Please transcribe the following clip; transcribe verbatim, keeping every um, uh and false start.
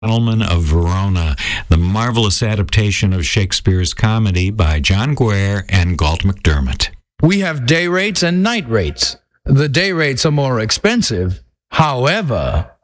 Gentlemen of Verona, the marvelous adaptation of Shakespeare's comedy by John Guare and Galt McDermott. We have day rates and night rates. The day rates are more expensive. However,